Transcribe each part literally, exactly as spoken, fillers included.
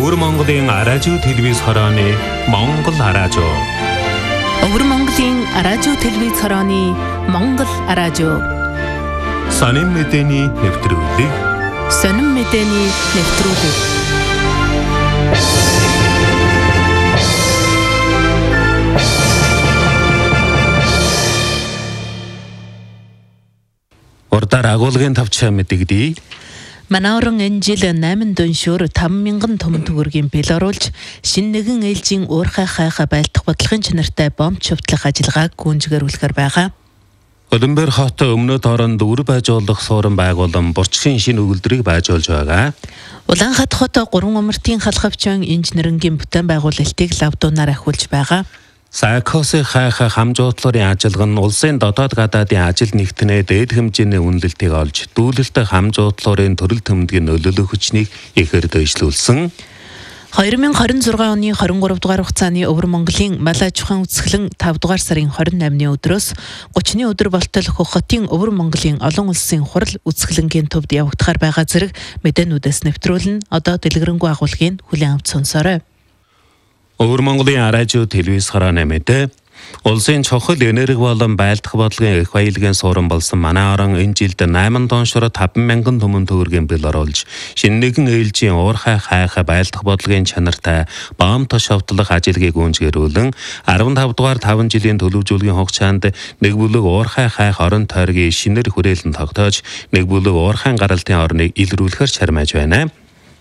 Өвөр Монголын радио телевиз хорооны Монгол радио. Өвөр Монголын радио телевиз хорооны Монгол радио. Сонин мэдээний нэвтрүүлэг. Сонин мэдээний нэвтрүүлэг. Урдаар агуулгын тавчаа мэдэгдээ. Манайран энэ жил найман дүншүүр таван мянган том төгрөгийн бэл оруулж шинэ нэгэн ээлжийн уурхай хайхаа байлдах бодлогын чанартай бомб чувтлах ажиллагааг гүйцэтгүүлэхээр байгаа. Улаанбаатар хот өмнөд оронд үр байжуулах суурин байгуулан бурчгийн шинэ өгүүлбэрийг байжуулж байгаа. Улаанхат хот гурван умартын халхавчин инженерингийн бүтээн байгуулалтыг лавдуунаар ахиулж байгаа. Сайкосын хайхаа хамжуудлын ажиллагаа нь улсын дотоод гадаадын ажил нэгтнээ дээд хэмжээний үнэлэлтийг олж дүүлэлт хамжуудлын төрөл төмөдгийн нөлөөлөх хүчнийг ихээр дэвшлүүлсэн. хоёр мянга хорин зургаан оны хорин гурав дугаар хугацааны Өвөр Монголын мал аж ахуйн үзэсгэлэн тавд дугаар сарын хорин наймны өдрөөс гуравны өдөр болтол Хөх хотын Өвөр Монголын олон улсын хурал үзэсгэлэнгийн төвд явагдахаар байгаа зэрэг мэдээнүүдээс нэвтрүүлэн одоо дэлгэрэнгүй агуулгын хүлээн авч сонсоорой. Өвөр Монголын радио телевиз хорооны мэдээ. Улсын чухал энерги болон байлдах бодлогын их баялагын суурин болсон манай орон энэ жилд найман тоншор таван мянган түмэн төгрөгийн бэл оруулж шинэ нэгэн ээлжийн уурхай хайхаа байлдах бодлогын чанартай бомб тушаавтлах ажиллагааг гүйцэтгүүлэн арван тав дугаар таван жилийн төлөвлөжүүлгийн хугацаанд нэг бүлэг уурхай хайх орон тойргийн шинээр хүрээлэн тогтоож нэг бүлэг уурхайн гаралтын орныг илрүүлэхээр чармааж байна.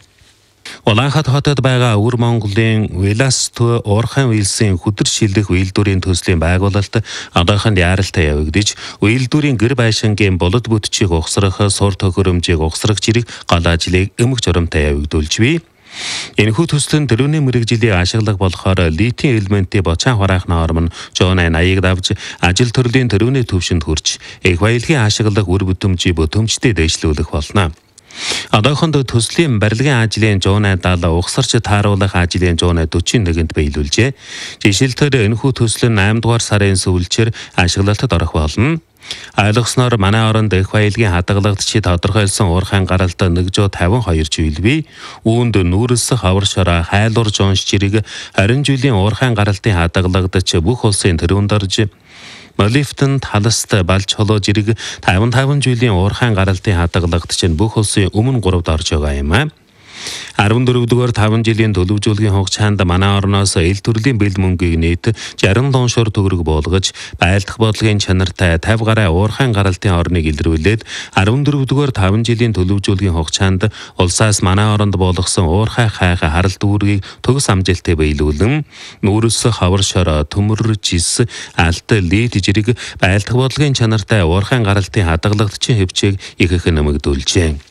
Улаанхат хотод байгаа Өвөр Монголын Веласту уурхайн үйлсийн хөдөр шилэх үйлдвэрийн төслийн байгуулалт одоохонд яаралтай явагдаж үйлдвэрийн гэр байшингийн болод бүтчийг угсрах, сур төхөөрөмжийг угсрах зэрэг гол ажлыг өмг журамтай явагдуулж бий. Энэхүү төсөл нь дөрөвний мэргэжилийн ашиглах болохоор литийн элементийн бочаан хураахны орон жон аяыг давж ажил төрлийн дөрөвний төвшөнд хүрч их баялагын ашиглах үр бүтэмжийг бүтэмжтэй дэвшлүүлэх болно. Одоохонд төслийн барилгын ажлын жуунай даалга угсарч тааруулах ажлын жуунай дөрвөн нэгт биелүүлжээ. Жишээлбэл энэхүү төсөл нь найман дугаар сарын сүүлчээр ашиглалтад орох болно. Ойлгосноор манай оронд их баялагын хадгалагч тодорхойлсон уурхайн гаралт нэг жүз тавин хоёр жилийн бий. Үүнд нүүрс хавар шороо хайлуур жонш жирэг харин жилийн уурхайн гаралтын хадгалагч бүх улсын төрөнд орж Молифтэн таласт балж холоо жирэг таван таван жилийн уурхайн гаралтын хадгалагч нь бүх улсын өмнө гуравд орж байгаа юм аа. арван дөрөв дугаар таван жилийн төлөвлөжүүлгийн хугацаанд манай орноос ил төрлийн бэл мөнгийг нийт шарин тоншор төгрөг болгож байлдах бодлогын чанартай тавь гараа уурхайн гаралтын орныг илрүүлээд арван дөрөв дугаар таван жилийн төлөвлөжүүлгийн хугацаанд улсаас манай оронд болгосон уурхай хайхаа харалт үүргийг төгс амжилттай биелүүлэн нүүрс хавар шороо төмөр жис алт лит жирэг байлдах бодлогын чанартай уурхайн гаралтын хадгалагчийн хөвчийг их их нэмэгдүүлжээ.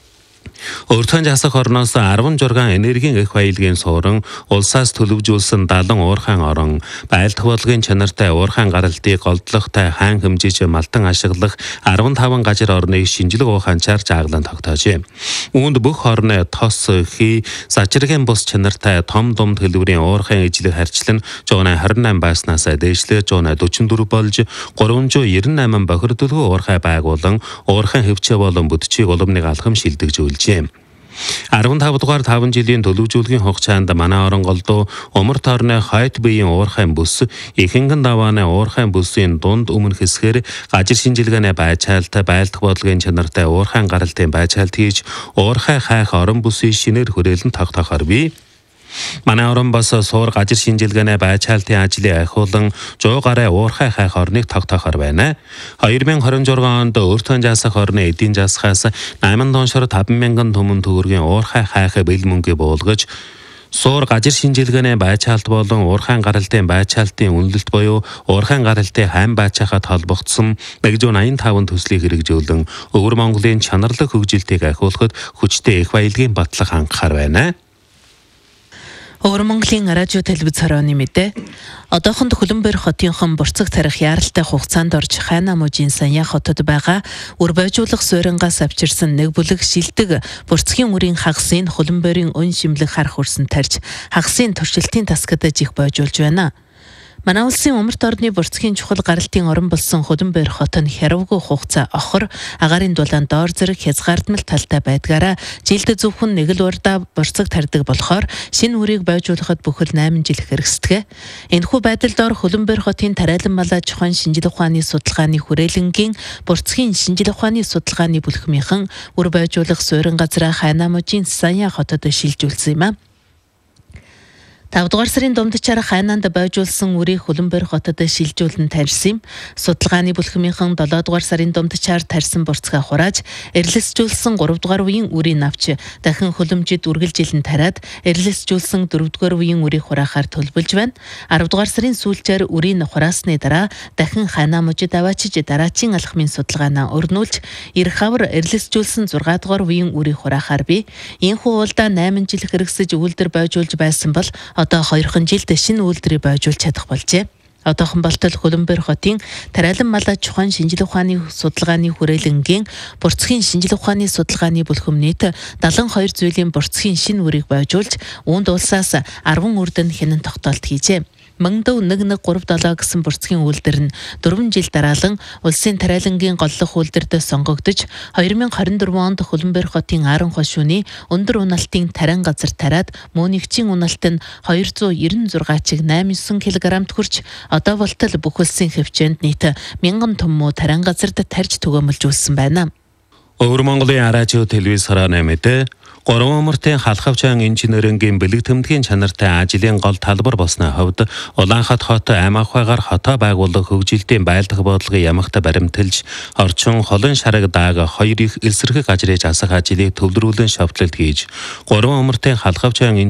Өөртөө жасах орноос арван жургаан энергийн их баялагын суурин улсаас төлөвжүүлсэн далан уурхайн орон байлдах бодлогын чанартай уурхайн гаралтыг голдлоготой хаан хэмжиж малтан ашиглах арван таван гажир орныг шинжлэх ухаанчаар жааглан тогтоожээ. Үүнд бүх орны тос хий сачиргийн бус чанартай том дум төлөврийн уурхайн ижлэг харьцлан жуунай харин найман байснаас дээшлээ жуунай дөрвөн дөрөв болж гурван жүз девяносто восемь бохирдолгүй уурхай байгуулан уурхайн хөвчөө болон бүдчийг уламныг алхам шилдэгжүүлжээ. арван тав дугаар таван жилийн төлөвлөжүүлгийн хугацаанд манай орон голдуу умар тойрны хойд биеийн уурхайн бүс ихэнхэн давааны уурхайн бүсийн дунд өмнөх хэсгээр гажир шинжилгээний байцаалтай байлдах бодлогын чанартай уурхайн гаралтын байцаалт хийж уурхай хайх орон бүсийн шинээр хүрээлэн тогтоохоор бий. Манай орон бас суур гажир шинжилгээний байцаалтын ажлыг ахиулан сто гаруй уурхай хайх орныг тогтоохоор байна. хоёр мянга хорин зургаан онд өөртөө жасах орны эдийн засгаас найман тоншор таван мянган түмэн төгрөгийн уурхай хайх бэл мөнгө буулгаж суур гажир шинжилгээний байцаалт болон уурхайн гаралтын байцаалтын үнэлэлт буюу уурхайн гаралтын хайн байцаахад холбогдсон нэг жүз найман таван төслийг хэрэгжүүлэн Өвөр Монголын чанарлаг хөгжилтийг ахиулахад хүчтэй их баялагын батлах хангахаар байна. Өвөр Монголын радио телевиз хорооны мэдээ. Одоохонд Улаанбаатар хотынхон бурцаг тарих яаралтай хугацаанд орж Хайна мужийн Сая хотод байгаа үр байжуулах суурьнгаас авчирсан нэг бүлэг шилдэг бурцгийн үрийн хагасыг Улаанбаатарын өн шимлэг харах хөрсөн тарьж хагасын туршилтын тасгад жих бойжуулж байна. Манай улсын умарт орны бурцгийн чухал гаралтын орон болсон Хөлбөмбөр хот нь хярвгүй хугацаа охор агаарын дулаан доор зэрэг хязгаардмал талтай байдгаараа жилд зөвхөн нэг л урдаа бурцаг тарьдаг болохоор шинэ үрийг бойжуулахад бүхэл найман жил хэрэгсдэг. Энэхүү байдал доор Хөлбөмбөр хотын Тариалан малаж ухаан шинжлэх ухааны судалгааны хүрээлэнгийн бурцгийн шинжлэх ухааны судалгааны бүлхмийнхэн үр бойжуулах суурин газраа Хайнаа мужийн Саяа хотод шилжүүлсэн юм а. тавдугаар сарын дундчаар Хайнаанд бойжуулсан үрийг Хөлбөмбөр хотод шилжүүлэн тарьсан юм. Судалгааны бүлхмийнхэн долоодугаар сарын дундчаар тарьсан бурцгаа хурааж, эрэлсжүүлсэн гуравдугаар үеийн үрийг авч дахин хөлөмжид үргэлжилэн тариад, эрэлсжүүлсэн дөрөвдүгээр үеийн үрийг хураахаар төлбөлж байна. аравдугаар сарын сүүлчээр үрийг хураасны дараа дахин Хайнаа мужид аваачиж дараачийн алхмын судалгаанаа өрнүүлж, ирэх хавар эрэлсжүүлсэн зургаадугаар үеийн үрийг хураахаар бий. Ийхүү уулдаа найман жил хэрэгсэж үйлдвэр бойжуулж байсан бол одоо хоёрхан жилд шинэ үйлдвэрийг бойжуулж чадах болжээ. Одоохон болтол Хөлбөмбөр хотын Тариалан малаж ухаан шинжлэх ухааны судалгааны хүрээлэнгийн бурцгийн шинжлэх ухааны судалгааны бүлхэм нийт дадлан хоёр зүйлийн бурцгийн шинэ үрийг бойжуулж, үүнд улсаас арван үрдэн хянан тогтоолт хийжээ. Мангадав нэг нэг гурав долоо гэсэн бурцгийн үйлдвэр нь дөрвөн жил дараалан улсын Тариалангийн голлох үйлдвэрт сонгогдож, хоёр мянга хорин дөрвөн онд Хөлбөмбөр хотын Ааран хошууны өндөр уналтын тарайн газар тариад мөнигчийн уналт нь хоёрзуус девяносто зургаан чиг найман килограммт хүрч, одоо болтол бүх улсын хэмжээнд нийт мянган том муу тарайн газарт тарьж түгээмэлж үлсэн байна. Өвөр Монголын радио телевиз харааны мэдээ гурван умартын халхавчаан инженерингийн бэлэг тэмдгийн чанартай ажлын гол талбар болсны хувьд Улаанхат хот Амахвайгаар хотоо байгуулах хөгжилтийн байлдах бодлогын ямагт баримталж, орчин холон шараг даага хоёр их эсрэг ажрыг асах ажлыг төвлөрүүлэн шавтлалт хийж, гурван умартын халхавчаан